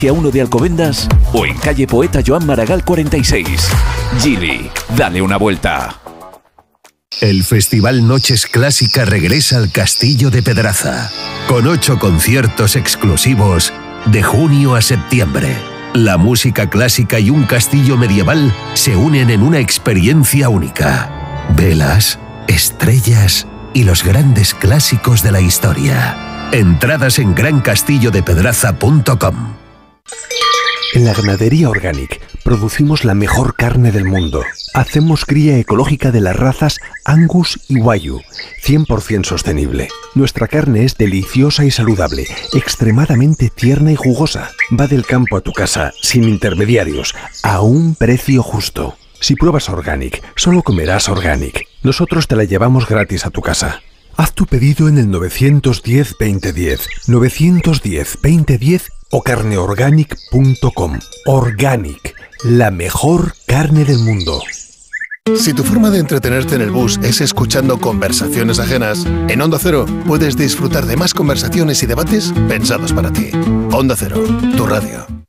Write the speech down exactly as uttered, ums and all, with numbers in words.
¿A uno de Alcobendas o en calle Poeta Joan Maragall cuarenta y seis? Geely, dale una vuelta. El Festival Noches Clásica regresa al Castillo de Pedraza, con ocho conciertos exclusivos de junio a septiembre. La música clásica y un castillo medieval se unen en una experiencia única. Velas, estrellas y los grandes clásicos de la historia. Entradas en gran castillo de pedraza punto com. En la Ganadería Organic producimos la mejor carne del mundo. Hacemos cría ecológica de las razas Angus y Wagyu, cien por ciento sostenible. Nuestra carne es deliciosa y saludable, extremadamente tierna y jugosa. Va del campo a tu casa, sin intermediarios, a un precio justo. Si pruebas Organic, solo comerás Organic. Nosotros te la llevamos gratis a tu casa. Haz tu pedido en el nueve uno cero, veinte diez, nueve uno cero, veinte diez o carne organic punto com. Organic, la mejor carne del mundo. Si tu forma de entretenerte en el bus es escuchando conversaciones ajenas, en Onda Cero puedes disfrutar de más conversaciones y debates pensados para ti. Onda Cero, tu radio.